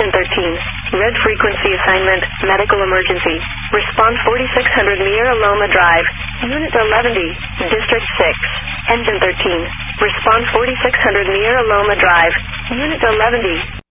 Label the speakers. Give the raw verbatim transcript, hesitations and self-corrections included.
Speaker 1: Engine thirteen. Red frequency assignment, medical emergency. Response forty-six hundred Mira Loma Drive. Unit eleven D, District six. Engine thirteen. Response forty-six hundred Mira Loma Drive. Unit eleven D.